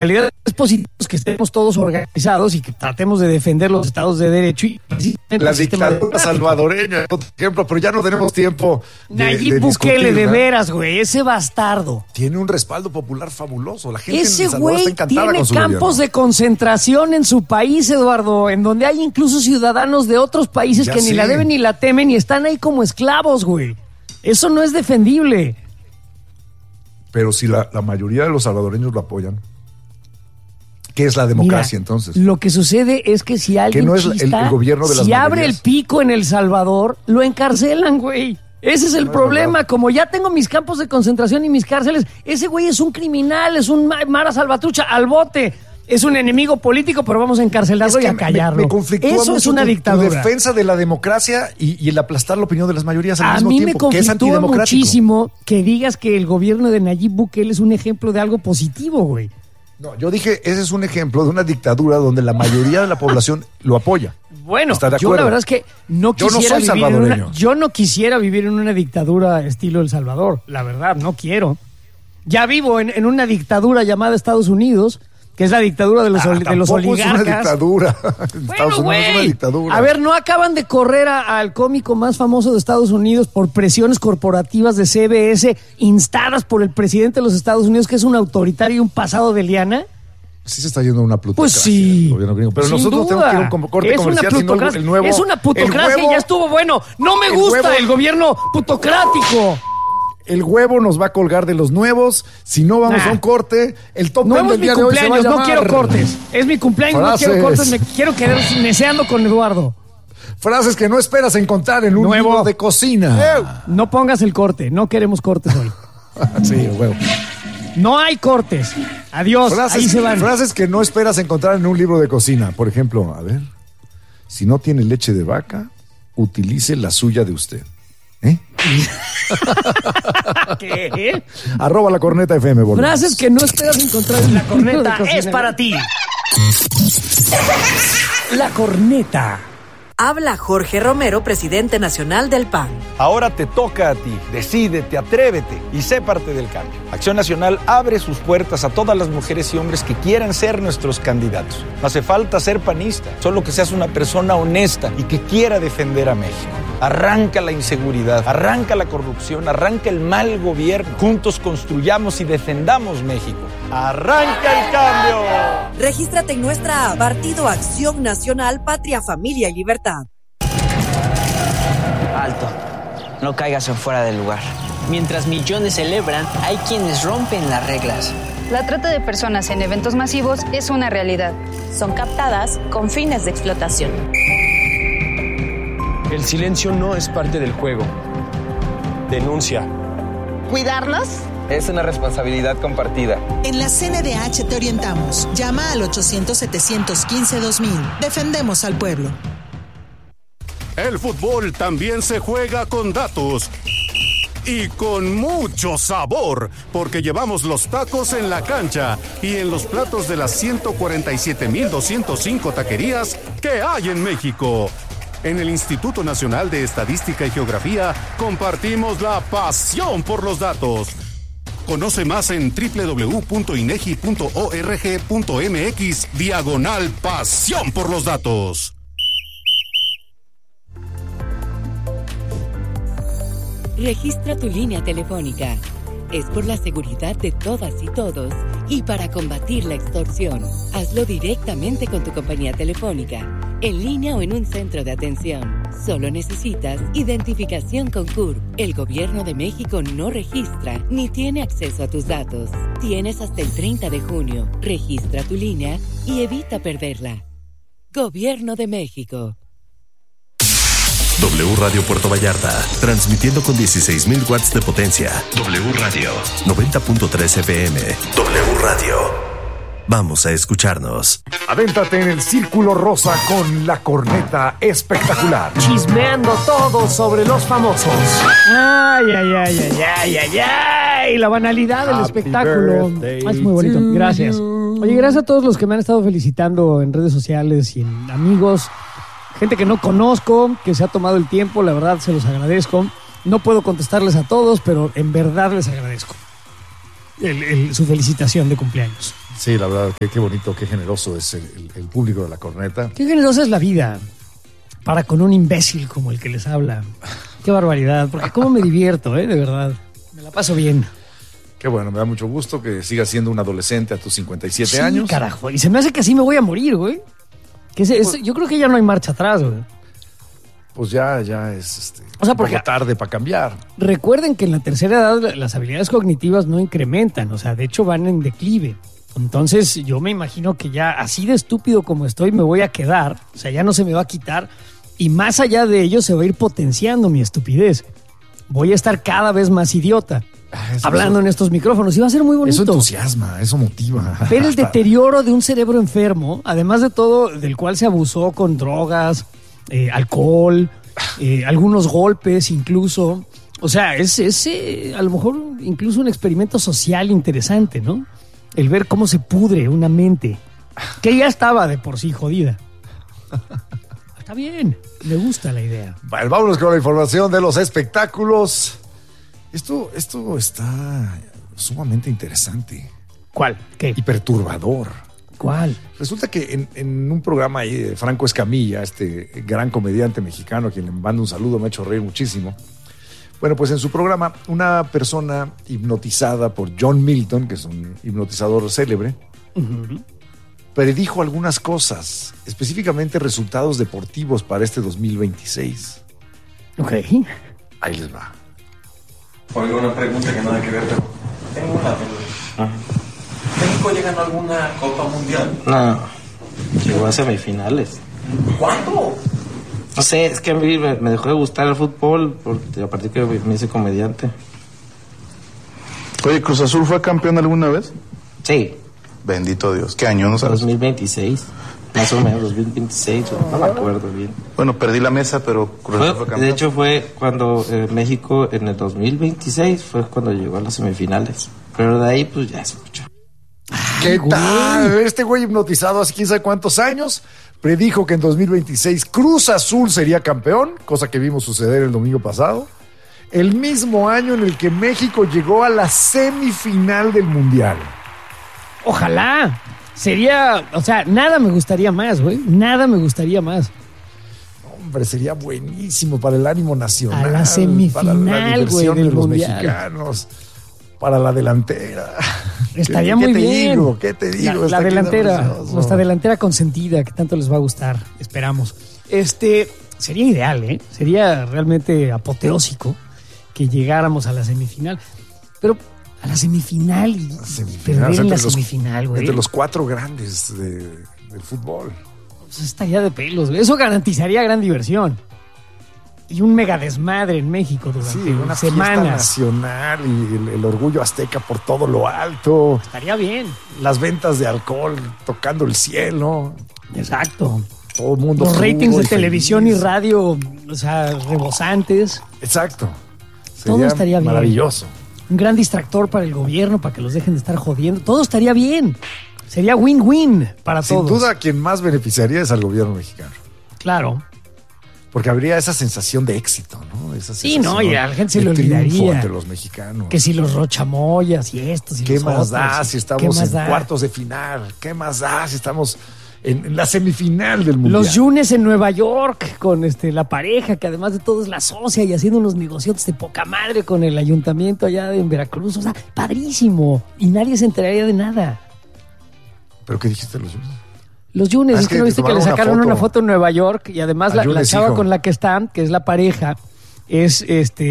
realidad es positivo que estemos todos organizados y que tratemos de defender los estados de derecho y la dictadura salvadoreña, por ejemplo, pero ya no tenemos tiempo Nayib Bukele, de veras, güey, ese bastardo. Tiene un respaldo popular fabuloso. La gente ese en El Salvador está güey encantada tiene con su campos gobierno. de concentración en su país, Eduardo, en donde hay incluso ciudadanos de otros países Ya que ni sé. la deben ni la temen y están ahí como esclavos, güey. Eso no es defendible. Pero si la mayoría de los salvadoreños lo apoyan, ¿qué es la democracia? Mira, entonces? Lo que sucede es que si alguien no es el chista, gobierno de las si abre mayorías. el pico en El Salvador, lo encarcelan, güey. Ese es el problema. verdad. Como ya tengo mis campos de concentración y mis cárceles, ese güey es un criminal, es un Mara Salvatrucha, al bote. Es un enemigo político, pero vamos a encarcelarlo y a callarlo. Me conflictúa Eso mucho es una tu dictadura. defensa de la democracia y el aplastar la opinión de las mayorías al A mismo mí tiempo, me que es conflictúa antidemocrático. muchísimo que digas que el gobierno de Nayib Bukele es un ejemplo de algo positivo, güey. No, yo dije, ese es un ejemplo de una dictadura donde la mayoría de la población lo apoya. Bueno, ¿Está de yo acuerdo? la verdad es que no Yo no quisiera soy vivir salvadoreño. yo no quisiera vivir en una dictadura estilo El Salvador, la verdad, no quiero. Ya vivo en una dictadura llamada Estados Unidos, que es la dictadura de los Tampoco oligarcas. es una dictadura. Estados Unidos es una güey. dictadura. A ver, ¿no acaban de correr al cómico más famoso de Estados Unidos por presiones corporativas de CBS instadas por el presidente de los Estados Unidos, que es un autoritario y un pasado de liana? Sí se está yendo una plutocracia. Pues sí. el gobierno gringo. Pero Sin nosotros duda. tenemos que ir a un corte Es una comercial, si no plutocracia. el nuevo... Es una plutocracia y ya estuvo bueno. No me gusta el gobierno plutocrático. El huevo nos va a colgar de los nuevos. Si no vamos a un corte, el top 10 Nuevo es del mi día de hoy se va a cumpleaños, no llamar. quiero cortes. Es mi cumpleaños, Frases. no quiero cortes. Me quiero quedar neceando con Eduardo. Frases que no esperas encontrar en un Nuevo. libro de cocina. No pongas el corte, no queremos cortes hoy. Sí, el huevo. No hay cortes. Adiós, ahí se van. Frases que no esperas encontrar en un libro de cocina. Por ejemplo, a ver. Si no tiene leche de vaca, utilice la suya de usted. ¿Eh? ¿Qué? @la corneta FM. Volvemos. Frases que no esperas encontrar en La corneta cocina. es para ti. La corneta. Habla Jorge Romero, presidente nacional del PAN. Ahora te toca a ti. Decídete, atrévete y sé parte del cambio. Acción Nacional abre sus puertas a todas las mujeres y hombres que quieran ser nuestros candidatos. No hace falta ser panista, solo que seas una persona honesta y que quiera defender a México. Arranca la inseguridad, arranca la corrupción, arranca el mal gobierno. Juntos construyamos y defendamos México. ¡Arranca el cambio! Regístrate en nuestra app, Partido Acción Nacional, Patria, Familia y Libertad. Alto, no caigas en fuera del lugar. Mientras millones celebran, hay quienes rompen las reglas. La trata de personas en eventos masivos es una realidad. Son captadas con fines de explotación. El silencio no es parte del juego. Denuncia. ¿Cuidarnos? Es una responsabilidad compartida. En la CNDH te orientamos. Llama al 800-715-2000. Defendemos al pueblo. El fútbol también se juega con datos. Y con mucho sabor, porque llevamos los tacos en la cancha y en los platos de las 147,205 taquerías que hay en México. En el Instituto Nacional de Estadística y Geografía compartimos la pasión por los datos. Conoce más en www.inegi.org.mx/pasión por los datos. Registra tu línea telefónica. Es por la seguridad de todas y todos y para combatir la extorsión. Hazlo directamente con tu compañía telefónica, en línea o en un centro de atención. Solo necesitas identificación con CURP. El Gobierno de México no registra ni tiene acceso a tus datos. Tienes hasta el 30 de junio. Registra tu línea y evita perderla. Gobierno de México. W Radio Puerto Vallarta, transmitiendo con 16,000 watts de potencia. W Radio 90.3 FM. W Radio. Vamos a escucharnos. Adéntrate en el Círculo Rosa con la corneta espectacular. Chismeando todo sobre los famosos. Ay, ay, ay, ay, ay, ay, ay. La banalidad del espectáculo. Es muy bonito. Gracias. Oye, gracias a todos los que me han estado felicitando en redes sociales y en amigos. Gente que no conozco, que se ha tomado el tiempo, la verdad se los agradezco. No puedo contestarles a todos, pero en verdad les agradezco. su felicitación de cumpleaños. Sí, la verdad, qué bonito, qué generoso es el público de La Corneta. Qué generosa es la vida para con un imbécil como el que les habla. Qué barbaridad, porque cómo me divierto, de verdad. Me la paso bien. Qué bueno, me da mucho gusto que sigas siendo un adolescente a tus 57 años. Sí, carajo. Y se me hace que así me voy a morir, güey. Yo creo que ya no hay marcha atrás, güey. Pues ya es o sea, un poco tarde para cambiar. Recuerden que en la tercera edad las habilidades cognitivas no incrementan, o sea, de hecho van en declive. Entonces yo me imagino que ya así de estúpido como estoy me voy a quedar, o sea, ya no se me va a quitar y más allá de ello se va a ir potenciando mi estupidez. Voy a estar cada vez más idiota. Hablando en estos micrófonos, y va a ser muy bonito. Eso entusiasma, eso motiva. Ver el deterioro de un cerebro enfermo, además de todo, del cual se abusó con drogas, alcohol, algunos golpes incluso. O sea, es a lo mejor incluso un experimento social interesante, ¿no? El ver cómo se pudre una mente que ya estaba de por sí jodida. Está bien, me gusta la idea. Bueno, vámonos con la información de los espectáculos. Esto está sumamente interesante. ¿Cuál? ¿Qué? Y perturbador. ¿Cuál? Resulta que en un programa ahí de Franco Escamilla, este gran comediante mexicano, a quien le mando un saludo, me ha hecho reír muchísimo. Bueno, pues en su programa, una persona hipnotizada por John Milton, que es un hipnotizador célebre, predijo algunas cosas, específicamente resultados deportivos para este 2026. Ok. Ahí les va. Oiga, una pregunta que nada que ver, pero tengo una duda. ¿México ya ganó alguna Copa Mundial? No, llegó a semifinales. ¿Cuándo? No sé, es que a mí me dejó de gustar el fútbol a partir que me hice comediante. Oye, ¿Cruz Azul fue campeón alguna vez? Sí. Bendito Dios. ¿Qué año? ¿No sabes? 2026. Más o menos, 2026, no me acuerdo bien. Bueno, perdí la mesa, pero Cruz Azul fue campeón. De hecho, fue cuando México en el 2026 fue cuando llegó a las semifinales. Pero de ahí, pues ya se escuchó. ¿Qué tal? Este güey hipnotizado hace quién sabe cuántos años predijo que en 2026 Cruz Azul sería campeón, cosa que vimos suceder el domingo pasado. El mismo año en el que México llegó a la semifinal del Mundial. Ojalá. Sería, o sea, nada me gustaría más, güey. Nada me gustaría más. Hombre, sería buenísimo para el ánimo nacional. A la semifinal, para la diversión güey, de los mundial. Mexicanos. Para la delantera. Estaría muy bien. ¿Qué te digo? La delantera, nuestra delantera consentida, que tanto les va a gustar, esperamos. Sería ideal, ¿eh? Sería realmente apoteósico que llegáramos a la semifinal. Pero a la semifinal y perder en la semifinal, güey. Entre los cuatro grandes del fútbol. Eso estaría de pelos, güey. Eso garantizaría gran diversión. Y un mega desmadre en México durante una semanas. Fiesta nacional y el orgullo azteca por todo lo alto. Estaría bien. Las ventas de alcohol tocando el cielo. Exacto. Todo el mundo. Los ratings de televisión y radio, o sea, rebosantes. Exacto. Todo estaría bien. Maravilloso. Un gran distractor para el gobierno, para que los dejen de estar jodiendo. Todo estaría bien. Sería win-win para todos. Sin duda, quien más beneficiaría es al gobierno mexicano. Claro. Porque habría esa sensación de éxito, ¿no? Sí, no, y a la gente se le olvidaría. Entre los mexicanos. Que si los rochamoyas y estos y ¿Qué los más otros, da si estamos en cuartos de final? ¿Qué más da si estamos en la semifinal del Mundial? Los Yunes en Nueva York con la pareja, que además de todo es la socia y haciendo unos negocios de poca madre con el ayuntamiento allá en Veracruz. O sea, padrísimo. Y nadie se enteraría de nada. ¿Pero qué dijiste los Yunes? Los Yunes, es que no viste que le sacaron una foto en Nueva York y además la chava hijo. con la que están, que es la pareja, es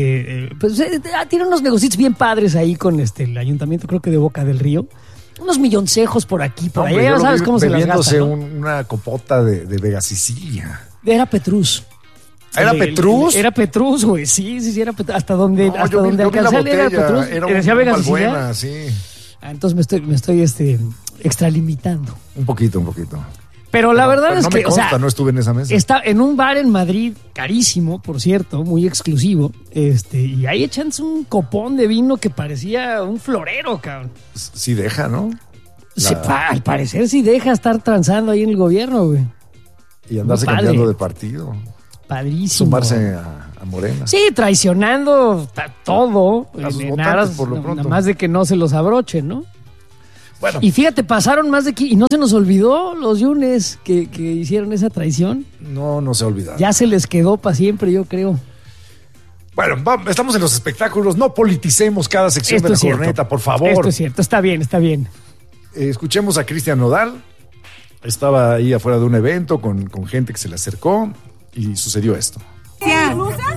tiene unos negocios bien padres ahí con el ayuntamiento, creo que de Boca del Río. Unos milloncejos por aquí, por allá, ya sabes cómo se las gasta, ¿no? Una copota de Vega Sicilia. Era Petrus. ¿Era Petrus? Era Petrus, güey. Sí, era Petrus. Hasta donde alcancé a leer era Petrus. Era decía Vega Sicilia. Buena, sí. Entonces me estoy extralimitando. Un poquito. Pero la verdad es que, no estuve en esa mesa. Está en un bar en Madrid, carísimo, por cierto, muy exclusivo, y ahí echándose un copón de vino que parecía un florero, cabrón. Sí deja, ¿no? Al parecer sí deja estar transando ahí en el gobierno, güey. Y andarse cambiando de partido. Padrísimo. Sumarse a Morena. Sí, traicionando todo. A sus votantes, por lo pronto. Nada más de que no se los abrochen, ¿no? Bueno. Y fíjate, pasaron más de aquí y no se nos olvidó los Yunes que hicieron esa traición. No se olvidaron. Ya se les quedó para siempre, yo creo. Bueno, estamos en los espectáculos. No politicemos cada sección de la corneta, por favor. Esto es cierto, está bien. Escuchemos a Cristian Nodal. Estaba ahí afuera de un evento con gente que se le acercó y sucedió esto. ¿Qué?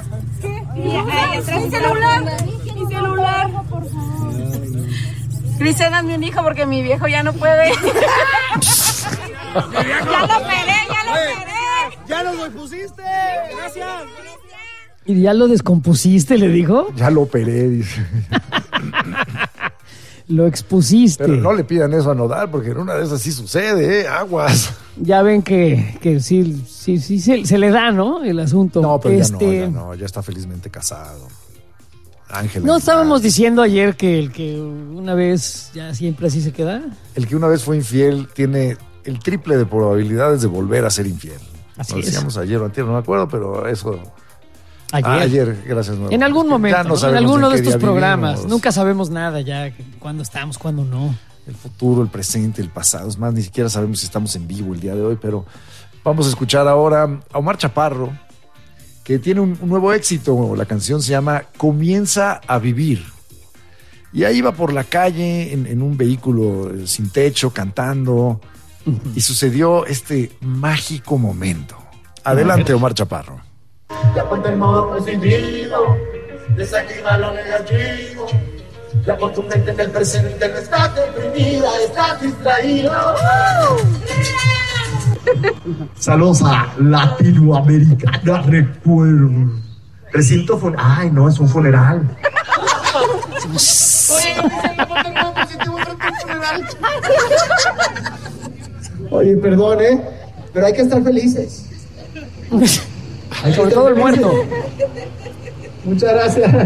¿Mi celular? Por favor. Cristian, dame un hijo porque mi viejo ya no puede. Ya lo operé. ¡Ya lo pusiste! ¡Gracias! ¿Y ya lo descompusiste, le dijo? Ya lo operé, dice. Lo expusiste. Pero no le pidan eso a Nodal, porque en una de esas sí sucede, aguas. Ya ven que sí se le da, ¿no? El asunto. No, pero ya está felizmente casado. Ángel. ¿No estábamos diciendo ayer que el que una vez ya siempre así se queda? El que una vez fue infiel tiene el triple de probabilidades de volver a ser infiel. Así Lo decíamos ayer o antier, no me acuerdo, pero eso... Ayer, gracias. En algún momento, en alguno de estos programas. Vivimos. Nunca sabemos nada ya, cuándo estamos, cuándo no. El futuro, el presente, el pasado. Es más, ni siquiera sabemos si estamos en vivo el día de hoy, pero vamos a escuchar ahora a Omar Chaparro, que tiene un nuevo éxito. La canción se llama Comienza a Vivir. Y ahí iba por la calle en un vehículo sin techo, cantando, y sucedió este mágico momento. Adelante, Omar Chaparro. Ya ponte el modo positivo, desactiva lo negativo. Ya pon tu mente en el presente, no estás deprimida, estás distraído. Saludos a Latinoamericana, recuerdo. Recinto ay, no, es un funeral. Oye, perdón, pero hay que estar felices. Sobre todo el muerto. Muchas gracias.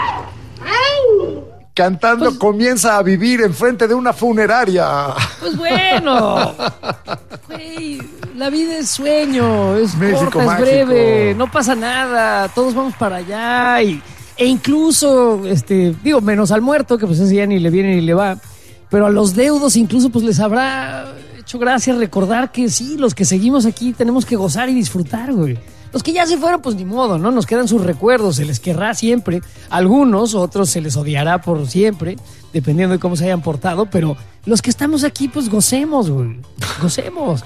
Cantando Comienza a Vivir enfrente de una funeraria. Pues bueno. Güey, la vida es sueño, es México corta, mágico. es breve, no pasa nada, todos vamos para allá e incluso, menos al muerto, que pues ese ya ni le viene ni le va, pero a los deudos incluso pues les habrá hecho gracia recordar que sí, los que seguimos aquí tenemos que gozar y disfrutar, güey. Los que ya se fueron, pues ni modo, ¿no? Nos quedan sus recuerdos, se les querrá siempre. Algunos, otros se les odiará por siempre, dependiendo de cómo se hayan portado, pero los que estamos aquí, pues gocemos, güey. Gocemos.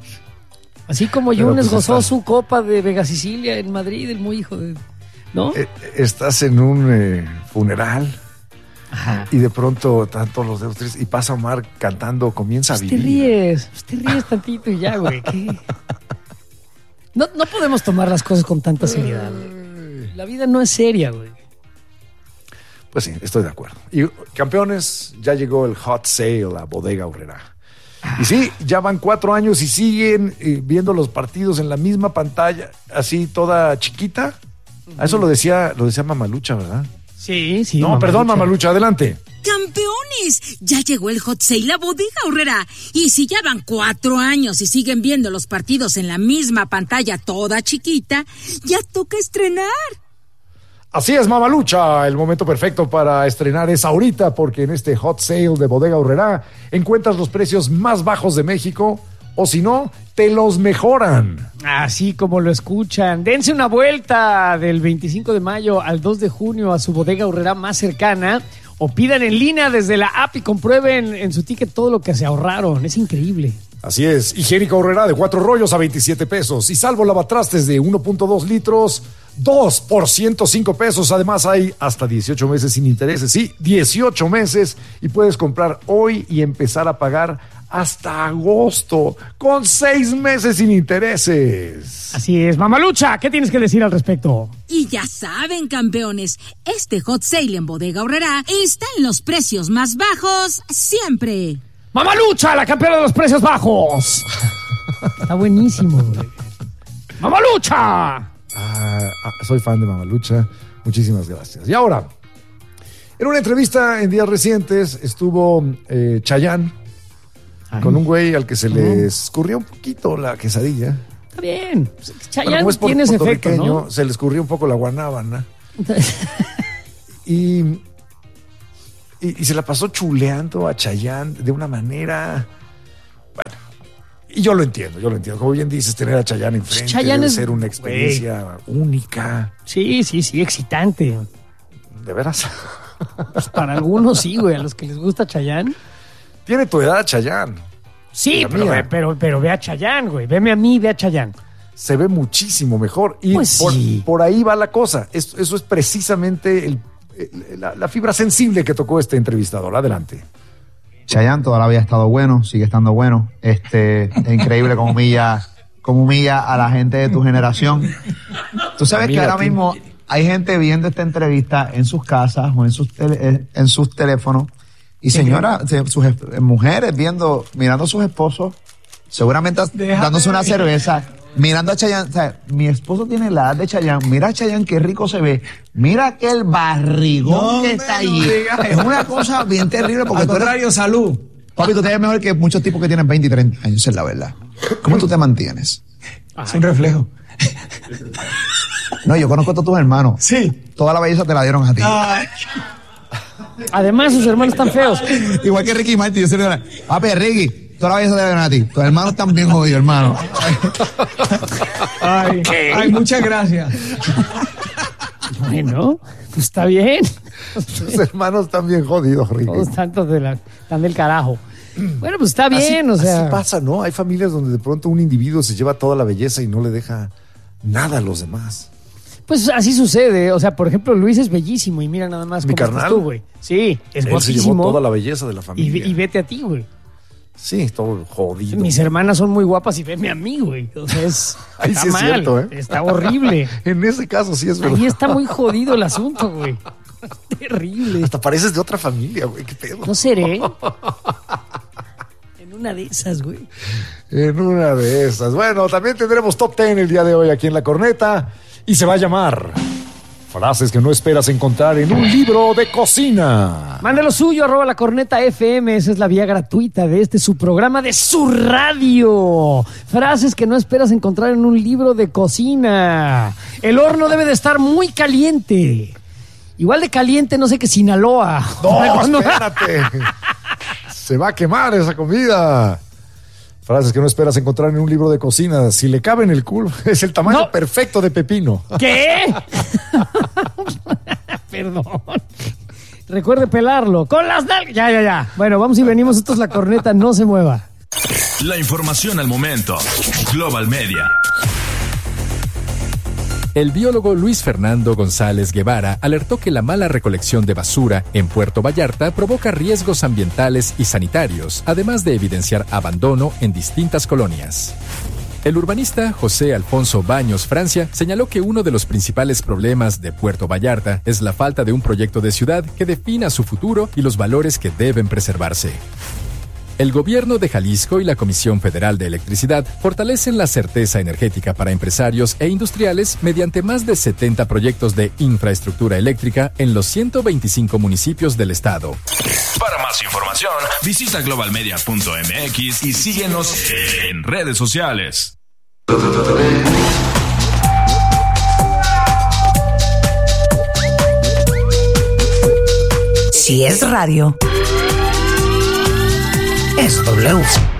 Así como Yunes pues gozó su copa de Vega Sicilia en Madrid, el muy hijo de... ¿No? Estás en un funeral. Ajá. Y de pronto están todos los dedos tristes y pasa Omar cantando Comienza a Vivir. Te ríes tantito y ya, güey. ¿Qué? No podemos tomar las cosas con tanta seriedad, güey. La vida no es seria, güey. Pues sí, estoy de acuerdo. Y campeones, ya llegó el hot sale a Bodega Aurrerá. Y sí, ya van 4 años y siguen viendo los partidos en la misma pantalla, así toda chiquita. A eso lo decía Mamalucha, ¿verdad? Sí. No, Mamalucha. Perdón, Mamalucha, adelante. ¡Campeones! Ya llegó el hot sale a Bodega Aurrerá. Y si ya van 4 años y siguen viendo los partidos en la misma pantalla toda chiquita, ya toca estrenar. Así es, Mamalucha. El momento perfecto para estrenar es ahorita, porque en este hot sale de Bodega Aurrerá encuentras los precios más bajos de México, o si no, te los mejoran. Así como lo escuchan. Dense una vuelta del 25 de mayo al 2 de junio a su Bodega Aurrerá más cercana, o pidan en línea desde la app y comprueben en su ticket todo lo que se ahorraron. Es increíble. Así es. Higiénico Aurrerá de 4 rollos a 27 pesos. Y salvo lavatrastes de 1.2 litros, 2 por 105 pesos. Además hay hasta 18 meses sin intereses. Sí, 18 meses. Y puedes comprar hoy y empezar a pagar hasta agosto con 6 meses sin intereses. Así es. Mamalucha, ¿qué tienes que decir al respecto? Y ya saben, campeones, este hot sale en Bodega Aurrerá está en los precios más bajos siempre. ¡Mamalucha, la campeona de los precios bajos! Está buenísimo, güey. ¡Mamalucha! Soy fan de Mamalucha. Muchísimas gracias. Y ahora, en una entrevista en días recientes estuvo Chayanne con un güey al que se le escurrió un poquito la quesadilla. Está bien. Chayanne como es tiene ese efecto, ¿no? Se le escurrió un poco la guanábana. y se la pasó chuleando a Chayanne de una manera... Bueno, y yo lo entiendo. Como bien dices, tener a Chayanne enfrente debe ser una experiencia única. Sí, excitante. ¿De veras? Pues para algunos sí, güey, a los que les gusta Chayanne. Tiene tu edad Chayanne. Sí, pero ve a Chayanne, güey. Veme a mí, ve a Chayanne. Se ve muchísimo mejor. Y pues por ahí va la cosa. Eso es precisamente la fibra sensible que tocó este entrevistador. Adelante. Chayanne toda la vida ha estado bueno, sigue estando bueno. Es increíble cómo humilla a la gente de tu generación. Tú sabes que ahora mismo hay gente viendo esta entrevista en sus casas o en sus teléfonos. Y señoras, sus mujeres mirando a sus esposos, seguramente dándose una cerveza, mirando a Chayanne. O sea, mi esposo tiene la edad de Chayanne. Mira a Chayanne, qué rico se ve. Mira aquel barrigón que está ahí. Es una cosa bien terrible. Porque al contrario, salud. Papi, tú te ves mejor que muchos tipos que tienen 20 y 30 años, es la verdad. ¿Cómo tú te mantienes? Es un reflejo. No, yo conozco a todos tus hermanos. Sí. Toda la belleza te la dieron a ti. Además, sus hermanos están feos. Igual que Ricky Martin. Yo sé, papi, Ricky, toda la belleza te la dieron a ti. Tus hermanos están bien jodidos, hermano. Ay, muchas gracias. Bueno, pues está bien. Tus hermanos están bien jodidos, Ricky. Todos tantos están del carajo. Bueno, pues está bien, así pasa, ¿no? Hay familias donde de pronto un individuo se lleva toda la belleza y no le deja nada a los demás. Pues así sucede. O sea, por ejemplo, Luis es bellísimo y mira nada más cómo estás tú, güey. Sí, es Él guapísimo. se llevó toda la belleza de la familia. Y vete a ti, güey. Sí, todo jodido. Mis hermanas son muy guapas y veme a mí, güey. Entonces, ahí está sí es mal. Cierto, ¿eh? Está horrible. En ese caso sí es verdad. Ahí está muy jodido el asunto, güey. Terrible. Hasta pareces de otra familia, güey. ¿Qué pedo? No seré. En una de esas, güey. En una de esas. Bueno, también tendremos Top 10 el día de hoy aquí en La Corneta. Y se va a llamar Frases que no esperas encontrar en un libro de cocina. Mande lo suyo, @La Corneta FM. Esa es la vía gratuita de su programa de su radio. Frases que no esperas encontrar en un libro de cocina. El horno debe de estar muy caliente. Igual de caliente, no sé qué, Sinaloa. No, espérate. Se va a quemar esa comida. Frases que no esperas encontrar en un libro de cocina. Si le cabe en el culo, es el tamaño perfecto de pepino. ¿Qué? Perdón. Recuerde pelarlo. Con las nalgas. Ya. Bueno, vamos y venimos. Esto es La Corneta. No se mueva. La información al momento. Global Media. El biólogo Luis Fernando González Guevara alertó que la mala recolección de basura en Puerto Vallarta provoca riesgos ambientales y sanitarios, además de evidenciar abandono en distintas colonias. El urbanista José Alfonso Baños Francia señaló que uno de los principales problemas de Puerto Vallarta es la falta de un proyecto de ciudad que defina su futuro y los valores que deben preservarse. El gobierno de Jalisco y la Comisión Federal de Electricidad fortalecen la certeza energética para empresarios e industriales mediante más de 70 proyectos de infraestructura eléctrica en los 125 municipios del estado. Para más información, visita globalmedia.mx y síguenos en redes sociales. Si es radio, es W.